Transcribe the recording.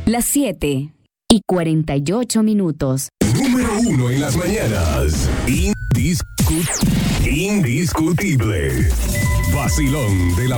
Las 7:48. Número 1 en las mañanas. Indiscutible. Vacilón de la